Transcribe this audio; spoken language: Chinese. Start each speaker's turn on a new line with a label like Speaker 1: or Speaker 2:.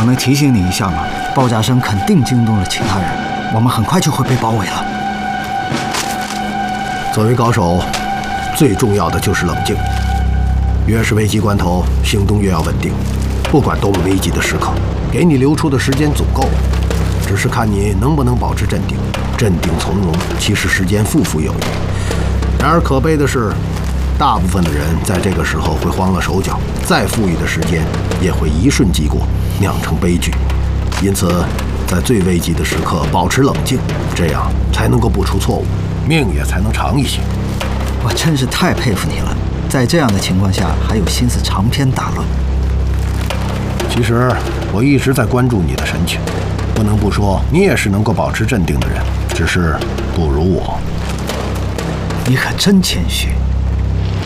Speaker 1: 我能提醒你一下吗？爆炸声肯定惊动了其他人，我们很快就会被包围了。
Speaker 2: 作为高手，最重要的就是冷静。越是危急关头，行动越要稳定。不管多么危急的时刻，给你留出的时间足够，只是看你能不能保持镇定。镇定从容，其实时间富富有余。然而可悲的是，大部分的人在这个时候会慌了手脚，再富裕的时间也会一瞬即过，酿成悲剧。因此，在最危急的时刻保持冷静，这样才能够不出错误，命也才能长一些。
Speaker 1: 我真是太佩服你了，在这样的情况下还有心思长篇大论。
Speaker 2: 其实我一直在关注你的神情，不能不说你也是能够保持镇定的人，只是不如我。
Speaker 1: 你可真谦虚。